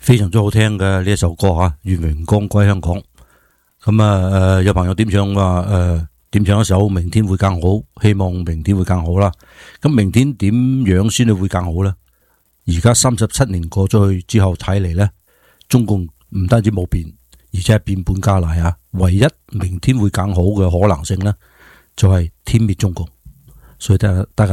非常之好聽嘅呢一首歌吓，願榮光歸香港。咁有朋友點唱話點唱一首明天會更好，希望明天會更好啦。咁明天點樣先會更好呢？而家37年過咗去之後睇嚟呢，中共唔單止冇變，而且係變本加厲啊！唯一明天會更好嘅可能性呢，就係殲滅中共。所以大家